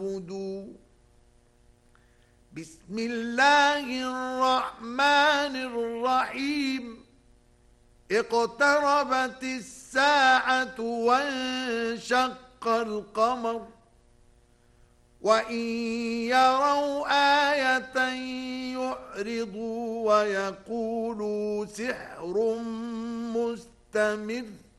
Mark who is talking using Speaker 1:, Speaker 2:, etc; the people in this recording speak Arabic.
Speaker 1: فاعبدوا. بسم الله الرحمن الرحيم. اقتربت الساعة وانشق القمر وإن يروا آية يعرضوا ويقولوا سحر مستمر